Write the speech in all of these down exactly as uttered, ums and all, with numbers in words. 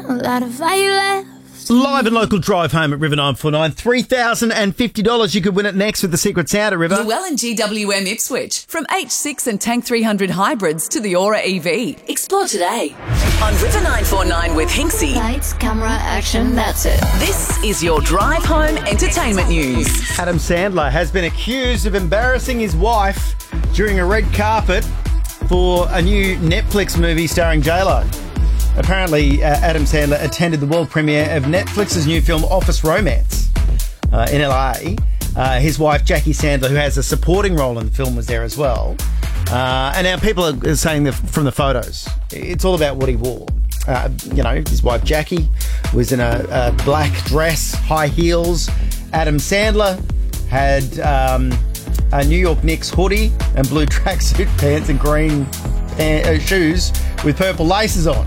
a lot of fire left. Live and local drive home at River nine four nine. three thousand fifty dollars. You could win it next with the Secret Sound at River. Llewellyn G W M Ipswich. From H six and Tank three hundred hybrids to the Aura E V. Explore today on River nine four nine with Hinksy. Lights, camera, action, that's it. This is your drive home entertainment news. Adam Sandler has been accused of embarrassing his wife during a red carpet for a new Netflix movie starring J Lo. Apparently, uh, Adam Sandler attended the world premiere of Netflix's new film Office Romance uh, in L A. Uh, his wife, Jackie Sandler, who has a supporting role in the film, was there as well. Uh, and now people are saying that from the photos, it's all about what he wore. Uh, you know, his wife, Jackie, was in a, a black dress, high heels. Adam Sandler had um, a New York Knicks hoodie and blue tracksuit pants and green pan- uh, shoes with purple laces on.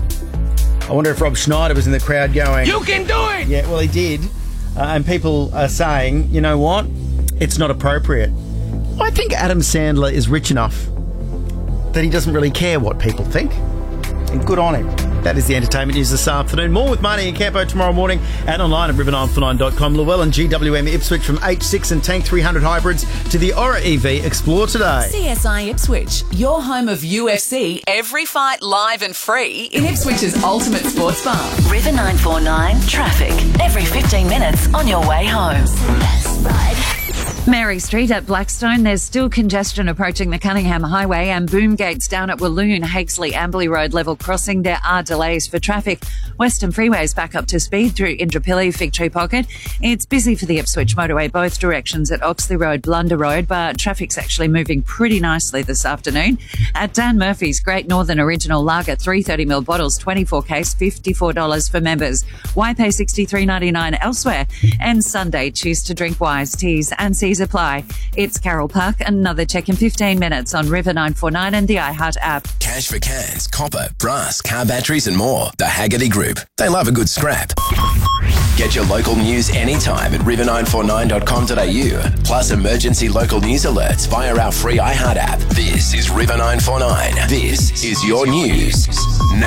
I wonder if Rob Schneider was in the crowd going, "You can do it!" Yeah, well, he did. Uh, and people are saying, you know what? It's not appropriate. I think Adam Sandler is rich enough that he doesn't really care what people think. And good on him. That is the entertainment news this afternoon. More with Marnie and Campo tomorrow morning and online at river nine four nine dot com. Llewellyn G W M Ipswich, from H six and Tank three hundred hybrids to the Aura E V. Explore today. C S I Ipswich, your home of U F C. Every fight live and free in Ipswich's ultimate sports bar. River nine four nine traffic. Every fifteen minutes on your way home. Best ride. Mary Street at Blackstone, there's still congestion approaching the Cunningham Highway, and boom gates down at Walloon, Hakesley, Amberley Road level crossing. There are delays for traffic. Western Freeways back up to speed through Indooroopilly, Fig Tree Pocket. It's busy for the Ipswich motorway both directions at Oxley Road, Blunder Road, but traffic's actually moving pretty nicely this afternoon. At Dan Murphy's, Great Northern Original Lager, three thirty mil bottles, twenty-four case, fifty-four dollars for members. Y pay sixty-three ninety-nine elsewhere. And Sunday, choose to drink wise. Teas and C's apply. It's Carol Park. Another check in fifteen minutes on River nine four nine and the iHeart app. Cash for cans, copper, brass, car batteries and more. The Haggerty Group. They love a good scrap. Get your local news anytime at river nine four nine dot com dot a u. Plus emergency local news alerts via our free iHeart app. This is River nine four nine. This is your news.